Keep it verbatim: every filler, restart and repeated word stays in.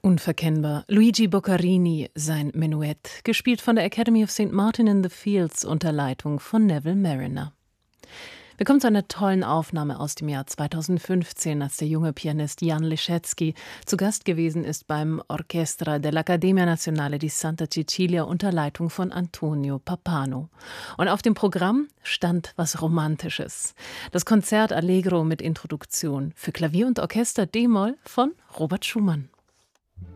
Unverkennbar. Luigi Boccherini, sein Menuett, gespielt von der Academy of Saint Martin in the Fields unter Leitung von Neville Marriner. Wir kommen zu einer tollen Aufnahme aus dem Jahr zweitausendfünfzehn, als der junge Pianist Jan Leschetski zu Gast gewesen ist beim Orchestra dell'Accademia Nazionale di Santa Cecilia unter Leitung von Antonio Pappano. Und auf dem Programm stand was Romantisches. Das Konzert Allegro mit Introduktion für Klavier und Orchester D-Moll von Robert Schumann.